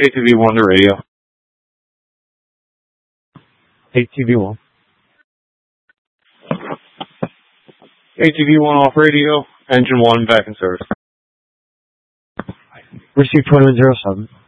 ATV1 to radio. ATV1. ATV1 off radio. Engine 1 back in service. Receive 2107.